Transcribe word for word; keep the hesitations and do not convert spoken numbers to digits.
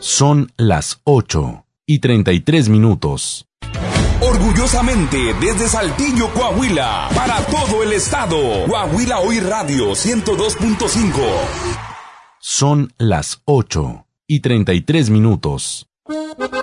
Son las ocho y treinta y tres minutos. Orgullosamente desde Saltillo, Coahuila, para todo el estado. Coahuila Hoy Radio ciento dos punto cinco. Son las ocho y treinta y tres minutos.